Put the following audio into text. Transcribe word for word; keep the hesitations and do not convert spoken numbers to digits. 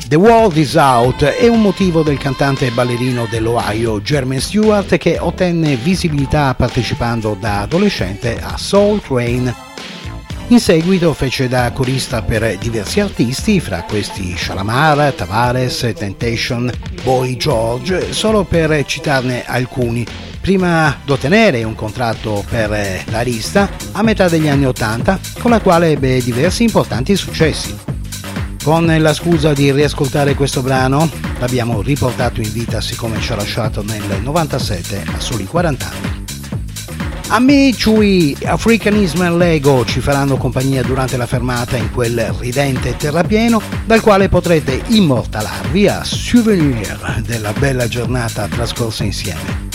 The World Is Out è un motivo del cantante e ballerino dell'Ohio Jermaine Stewart, che ottenne visibilità partecipando da adolescente a Soul Train. In seguito fece da corista per diversi artisti, fra questi Shalamar, Tavares, Temptation, Boy George, solo per citarne alcuni, prima di ottenere un contratto per l'Arista a metà degli anni ottanta, con la quale ebbe diversi importanti successi. Con la scusa di riascoltare questo brano, l'abbiamo riportato in vita siccome ci ha lasciato nel novantasette a soli quaranta anni. A me, Chui, Africanism e Lego ci faranno compagnia durante la fermata in quel ridente terrapieno, dal quale potrete immortalarvi a souvenir della bella giornata trascorsa insieme.